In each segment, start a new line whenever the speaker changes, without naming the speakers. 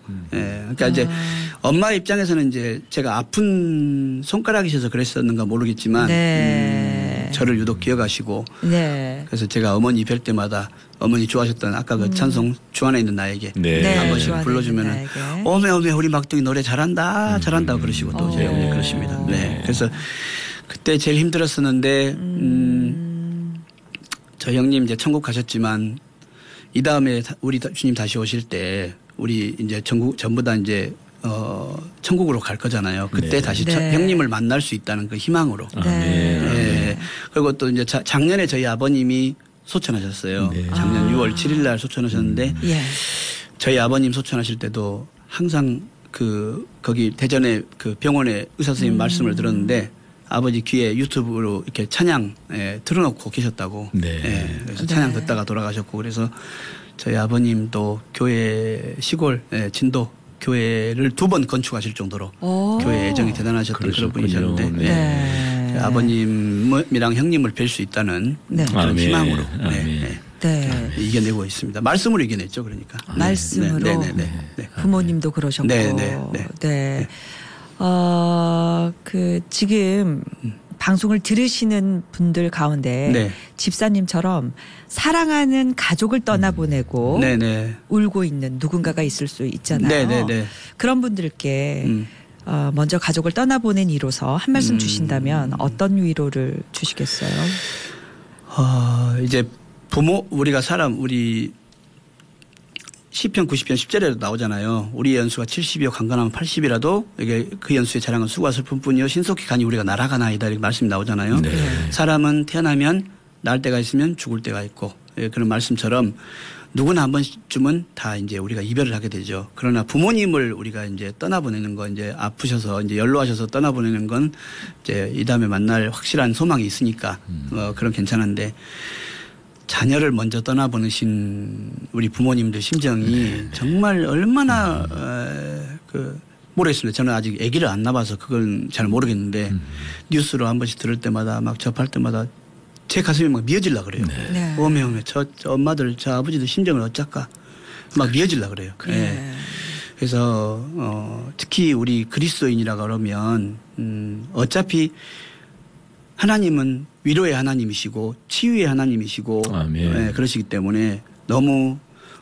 예. 그러니까 이제 엄마 입장에서는 이제 제가 아픈 손가락이 있어서 그랬었는가 모르겠지만
네.
저를 유독 기억하시고
네.
그래서 제가 어머니 뵐 때마다 어머니 좋아하셨던 아까 그 찬송 주 안에 있는 나에게
네.
한 번씩
주 안에
불러주면은
있는 나에게.
어메 우리 막둥이 노래 잘한다 잘한다 그러시고 또 저희 어머니 그러십니다. 네. 그래서 그때 제일 힘들었었는데 저 형님 이제 천국 가셨지만 이 다음에 우리 주님 다시 오실 때 우리 이제 전부 다 이제 천국으로 갈 거잖아요. 그때
네.
다시
네.
형님을 만날 수 있다는 그 희망으로.
네.
네. 그리고 또 이제 작년에 저희 아버님이 소천하셨어요.
네.
작년 6월 7일 날 소천하셨는데
예.
저희 아버님 소천하실 때도 항상 거기 대전에 그 병원에 의사 선생님 말씀을 들었는데 아버지 귀에 유튜브로 이렇게 찬양 틀어놓고 계셨다고.
네.
그래서 찬양 듣다가 돌아가셨고 그래서 저희 아버님도 교회 시골 진도 교회를 2번 건축하실 정도로 교회 애정이 대단하셨던 그런 분이셨는데
네.
아버님이랑 형님을 뵐 수 있다는
네.
그런
아멘.
희망으로
네.
이겨내고 있습니다. 말씀으로 이겨냈죠, 그러니까.
말씀으로
네.
부모님도 그러셨고. 네. 그 지금 방송을 들으시는 분들 가운데
네.
집사님처럼 사랑하는 가족을 떠나보내고 울고 있는 누군가가 있을 수 있잖아요.
네.
그런 분들께 먼저 가족을 떠나보낸 이로서 한 말씀 주신다면 어떤 위로를 주시겠어요?
이제 우리 시편 90편 10절에도 나오잖아요. 우리의 연수가 70이요 강건하면 80이라도 이게 그 연수의 자랑은 수고와 슬픔뿐이요 신속히 가니 우리가 날아가나이다 이렇게 말씀이 나오잖아요.
네.
사람은 태어나면 날 때가 있으면 죽을 때가 있고 그런 말씀처럼 누구나 한 번쯤은 다 이제 우리가 이별을 하게 되죠. 그러나 부모님을 우리가 이제 떠나보내는 건 이제 아프셔서 이제 연로하셔서 떠나보내는 건 이제 이 다음에 만날 확실한 소망이 있으니까 그런 괜찮은데 자녀를 먼저 떠나보내신 우리 부모님들 심정이 정말 얼마나 모르겠습니다. 저는 아직 아기를 안 낳아서 그건 잘 모르겠는데 뉴스로 한 번씩 들을 때마다 막 접할 때마다 제 가슴이 막 미어질라 그래요.
네.
어메 저 엄마들 저 아버지들 심정을 어쩔까 막 미어질라 그래요. 네. 그래서 특히 우리 그리스도인이라 그러면 어차피 하나님은 위로의 하나님이시고 치유의 하나님이시고 그러시기 때문에 너무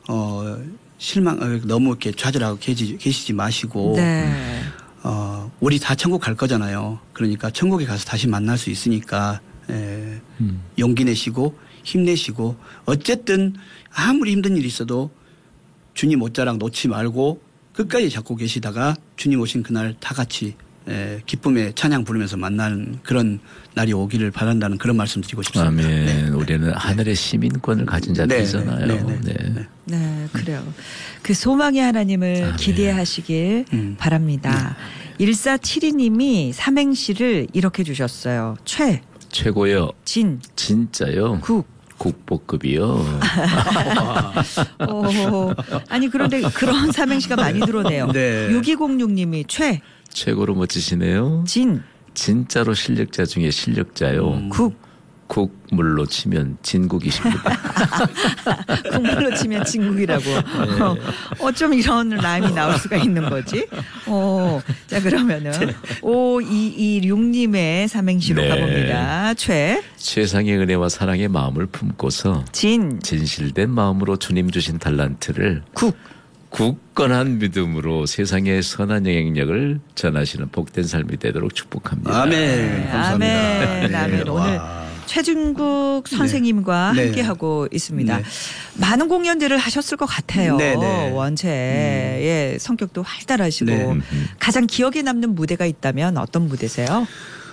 너무 이렇게 좌절하고 계시지 마시고 우리 다 천국 갈 거잖아요. 그러니까 천국에 가서 다시 만날 수 있으니까 용기 내시고 힘내시고 어쨌든 아무리 힘든 일이 있어도 주님 옷자락 놓지 말고 끝까지 잡고 계시다가 주님 오신 그날 다 같이 기쁨의 찬양 부르면서 만나는 그런 날이 오기를 바란다는 그런 말씀 드리고 싶습니다.
아멘. 우리는 하늘의 시민권을 가진 자들이잖아요.
네, 그래요. 그 소망의 하나님을 기대하시길 바랍니다. 1472님이 삼행시를 이렇게 주셨어요.
최고요. 진짜요. 국보급이요.
아니 그런데 그런 삼행시가 많이 들어오네요. 6206님이
최고로 멋지시네요. 진짜로 실력자 중에 실력자요. 국물로 치면 진국이십니다.
국물로 치면 진국이라고. 어쩜 이런 라임이 나올 수가 있는 거지? 자 그러면은 5226님의 삼행시로 가봅니다.
최상의 은혜와 사랑의 마음을 품고서 진실된 마음으로 주님 주신 달란트를 굳건한 믿음으로 세상의 선한 영향력을 전하시는 복된 삶이 되도록 축복합니다.
아멘. 감사합니다.
아멘. 오늘 최준국 선생님과 함께하고 있습니다. 많은 공연들을 하셨을 것 같아요. 원체의 성격도 활달하시고 가장 기억에 남는 무대가 있다면 어떤 무대세요?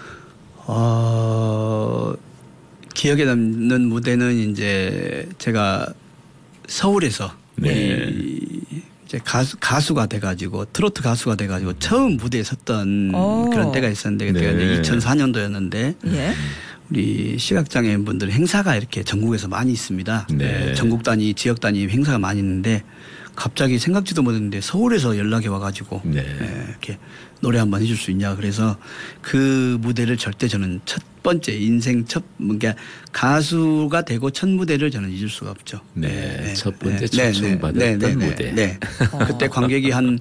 기억에 남는 무대는 이제 제가 서울에서 이제 가수가 돼가지고 트로트 가수가 돼가지고 처음 무대에 섰던 그런 때가 있었는데 그때가 2004년도였는데 우리 시각장애인 분들 행사가 이렇게 전국에서 많이 있습니다. 전국 단위, 지역 단위 행사가 많이 있는데 갑자기 생각지도 못했는데 서울에서 연락이 와가지고 이렇게 노래 한번 해줄 수 있냐 그래서 그 무대를 절대 저는 첫 번째 인생 그러니까 가수가 되고 첫 무대를 저는 잊을 수가 없죠.
첫 번째 초청받았던 무대.
그때 관객이 한